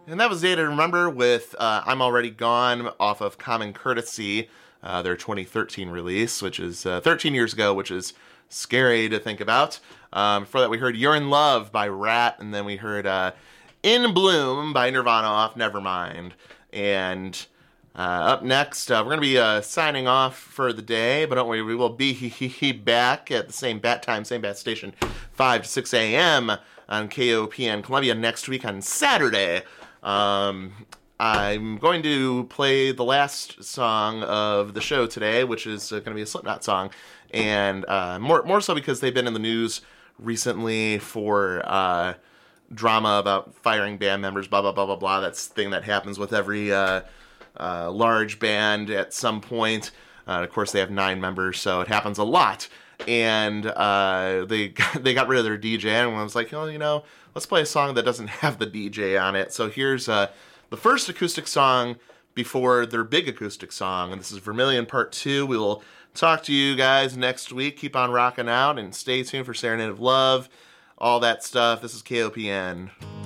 And that was Day to Remember with I'm Already Gone off of Common Courtesy, their 2013 release, which is 13 years ago, which is scary to think about. Before that, we heard You're in Love by Rat, and then we heard In Bloom by Nirvana off Nevermind. And up next, we're going to be signing off for the day, but don't worry, we will be back at the same bat time, same bat station, 5 to 6 a.m. on KOPN Columbia next week on Saturday. I'm going to play the last song of the show today, which is going to be a Slipknot song, and more so because they've been in the news recently for drama about firing band members, blah, blah, blah, blah, blah. That's the thing that happens with every large band at some point. Of course, they have 9 members, so it happens a lot. And they got rid of their DJ, and I was like, oh, let's play a song that doesn't have the DJ on it. So here's the first acoustic song before their big acoustic song, and this is Vermilion Part 2. We will talk to you guys next week. Keep on rocking out, and stay tuned for Serenade of Love, all that stuff. This is KOPN.